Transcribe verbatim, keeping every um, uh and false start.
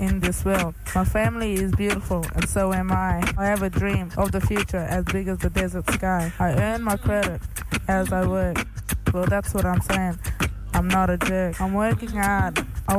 in this world. My family is beautiful, and so am I. I have a dream of the future as big as the desert sky. I earn my credit as I work. Well, that's what I'm saying. I'm not a jerk. I'm working hard